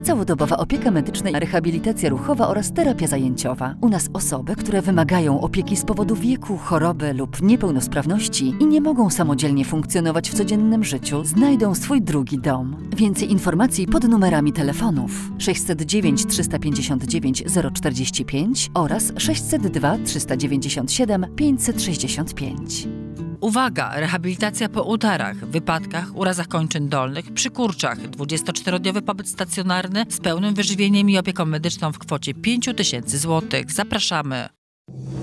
Całodobowa opieka medyczna, rehabilitacja ruchowa oraz terapia zajęciowa. U nas osoby, które wymagają opieki z powodu wieku, choroby lub niepełnosprawności i nie mogą samodzielnie funkcjonować w codziennym życiu, znajdą swój drugi dom. Więcej informacji pod numerami telefonów 609 359 045 oraz 602 397 565. Uwaga! Rehabilitacja po udarach, wypadkach, urazach kończyn dolnych, przy kurczach. 24-dniowy pobyt stacjonarny z pełnym wyżywieniem i opieką medyczną w kwocie 5 000 złotych. Zapraszamy!